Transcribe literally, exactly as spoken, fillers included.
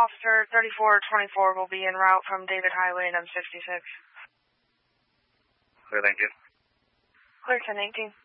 Officer thirty-four twenty-four will be en route from David Highway and M fifty-six. Clear, thank you. Clear ten eighteen.